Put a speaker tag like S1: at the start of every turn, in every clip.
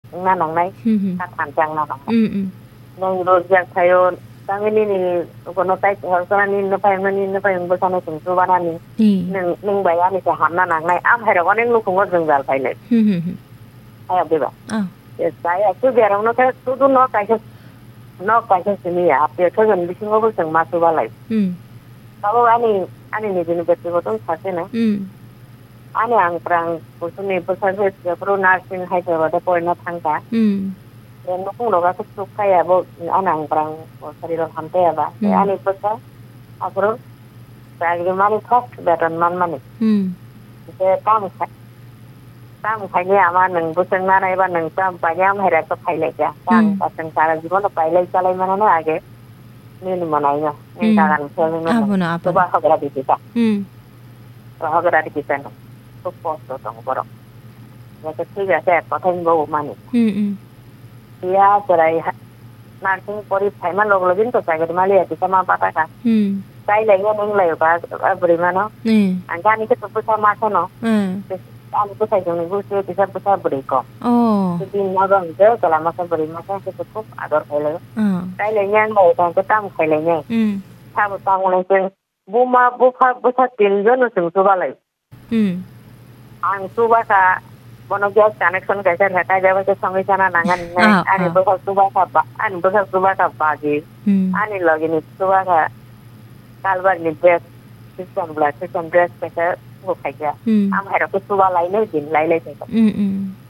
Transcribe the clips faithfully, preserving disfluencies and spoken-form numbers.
S1: na nang nai ka than chang na nang
S2: ừ ừ
S1: nang ro jak thayo tangini ni kono tai horsana ni na pai mani na pai bosana sung su bana ni nang nang baya ni sa hamna nang nai am hai ro onek lu khungo jenggal phai le
S2: ừ ừ
S1: ay biba
S2: à
S1: yes saya tu biarang no ka tu tu no kai no kai sini ya apya thogan bisingo bo sung ma su ba lai
S2: ừ
S1: kalau ani ani ni jinu betul betul sase na
S2: ừ
S1: ani ang prang pusuni pusase pro nursing hai ke bada poina thangka
S2: ừ
S1: dan nukung loga kusuk kaya bo anang prang sariro hamte ya ba ani pusa apro pagi mani thok beton man mani
S2: ừ
S1: ke tam khai tam khai ni ama nang pusang na nai ba nang tam panyam hera ko khai le ja tam pasang sara jibon pai le chalai mana na age ni ni manai na ni dagan se ni
S2: apa na apa
S1: ba khagara di kita
S2: ừ
S1: khagara di kita no to posto tong borok ya ke tiga se pathen bo mani
S2: ừ ừ
S1: ya serai nursing pori phaiman log login to sagar mali ati sama pata ka
S2: ừ
S1: kai le ngeng le ba brima no
S2: ừ
S1: angani ke to sama sa no
S2: ừ
S1: ani ko sai jong bu se tisa pusa bri ko
S2: ồ
S1: jadi magang je kala masa brima sa ke to ador khale
S2: à
S1: kai le ngeng le ta ke tam khale ngeng
S2: ừ
S1: ta bu tang le ke bu ma bu pha bu sa tin jon sung su ba lai
S2: ừ
S1: ang su ba ka bono gas connection kaisa hata jawa ke sangai sana nangan nai ani bu sa su ba ka ba ani bu sa su ba ka ba ji
S2: ừ
S1: ani login su ba ka kalbar ni dress system blood system dress kaisa ho khai ja
S2: ừ
S1: am hai ro su ba lai le din lai lai kai
S2: ừ ừ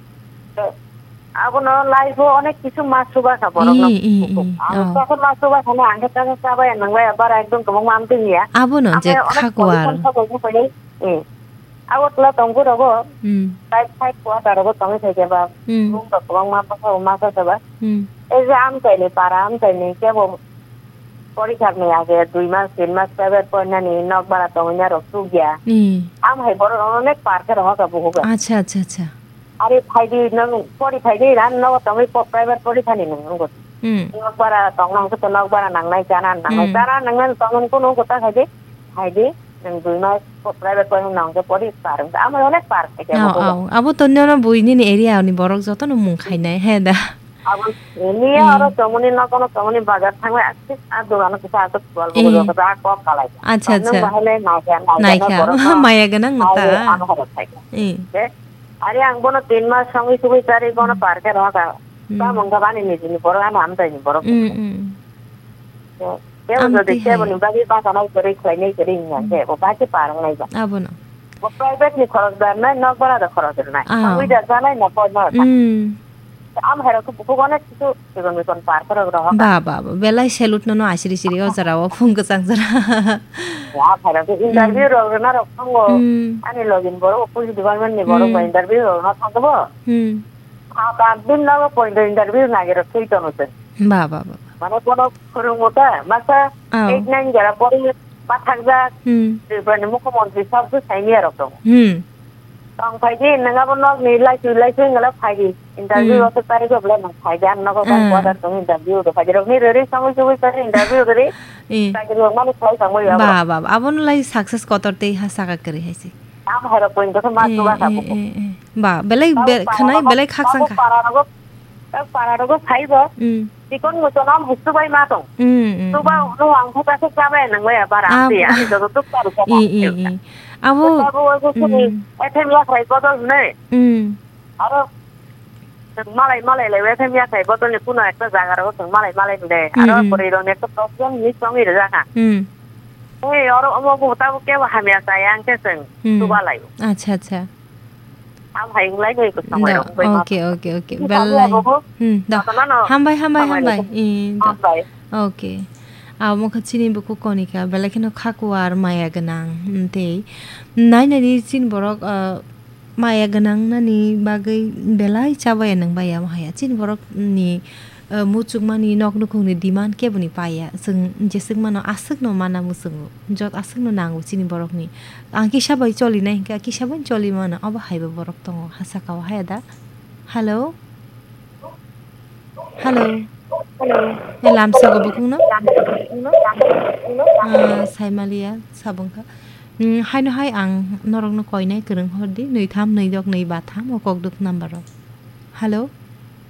S1: abu no lai bo onek kisu mas su ba ka borok no am ko mas su ba kana ang ta ka ba nang ba bara ekdom ko mam tin ya
S2: abo no je khagwar
S1: eh awat la tonggu rogo
S2: ừ
S1: tai tai ko ta rogo tong se ke ba
S2: ừ
S1: lung to ko ma pa ko ma sa ba
S2: ừ
S1: exam kai le param kai ne ke bo পরীক্ষা নিয়ে আগে দুই মাস তিন মাস private পড়না নি knock বাড়া তংnya rock সুগিয়া
S2: নি
S1: আম high বড় অনেক পার্কে রহ কা বহু
S2: আচ্ছা আচ্ছা আচ্ছা
S1: আরে ফাইদি নং পরি ফাইদি রান নক তংই প্রাইভেট পরীক্ষা নি নং গো
S2: হুম
S1: নক বাড়া তংনাং তো নক বাড়া নাংনাই জানা নাংনাই জানা নাংনান তংন কোন কথা খাইদি ফাইদি nang দুই মাস প্রাইভেট পড়না নং কে পরি পারম আমার অনেক পার্ক থেকে
S2: বহু আবো তন্য বুইনি নি এরিয়া নি বরক যত ন মুং খাইনাই হেদা
S1: আবো নি আর তমনি না কোন তমনি বাজার থাকবে আছে আর দোকান কিছু আছে গল্প গল্প তা ক কালাই
S2: আচ্ছা আচ্ছা
S1: বাহলে নাইকা
S2: নাইকা মায়া গনাং মতা ই
S1: আরে আং বনো তিন মাস সঙ্গে সুবি তারি কোন পার্কে রাখা তা মঙ্গা বানি নি নি বড় আম আম তাই নি বড়
S2: হুম হুম
S1: কে যদি কে বনি বাকি পাতা নাই করে খাই নাই করে নিয়া কে ও বাকি পারং নাই বা
S2: আবো না
S1: ও প্রাইভেট নি খরচ দার নাই নক বড় দা খরচ নাই আমি যা জানাই না পড় না
S2: হুম
S1: am hera ko buku gona kitu kegon mi kon par karo roha
S2: ba ba ba belai selut no asiri siri o jara o phung ka sang jara
S1: ya hera ko interview ro na ro kongo ani login boro police department ni boro ko interview ro na thangbo
S2: hm
S1: ha ta din na ko interview na gero sei to no se
S2: ba ba ba
S1: mane kono khuru mota masa eight nine jara pori pathak ja hm department mukhyamantri sab to saini ro to
S2: hm
S1: tong phaiji nanga bonok ni lai chu lai chu ngala phaiji interview ose pari ko bla na phai jan no ko kan ko tong interview do phaji ro ni re sangu chu pari interview re
S2: e
S1: ta ro mane phai sangu ya
S2: ba ba abon lai success kotorte ha saka kari haisi
S1: am hera point ko ma tu ba ka
S2: ba belai khanai belai khak sang ka
S1: para ro ta para ro phai bo
S2: hm
S1: tikon mo to nam hustu bai ma tong
S2: hm
S1: tu ba no ang ko ka se ka ba nang ya para am ti ani do tu ka ro ka
S2: e e e abo
S1: ethem ya khai ko to ne
S2: hm
S1: aro malai malai le ethem ya khai ko to ne kuno ekta jaga ro to malai malai de aro pori ro ne to problem ni songi re jaka
S2: hm
S1: ei aro amo ko ta ko ke wa hamya sayang ke seng tu ba lai
S2: আচ্ছা আচ্ছা
S1: am hai lai nei ko samai ro
S2: oke oke oke belai hm da hambai hambai hambai e oke a mo khachini buku konika belakino khakuar maya ganang te nai nai chin borok maya ganang nani bagai belai chabai nang baya mahaya chin borok ni muchuk mani nok nukung ni demand ke buni paya sing jesing mano asuk no mana musung jot asuk no nangu chini borok ni angki sabai choli nai ka ki sabai choli mana aba haiba borok tongo hasa ka haya da hello hello Elam sa gabukung no? Saimalia sabungka. Hai no hai ang norong no koi nai kereng hodi nui tham nui dok nui ba tham o kok duk number. Hello?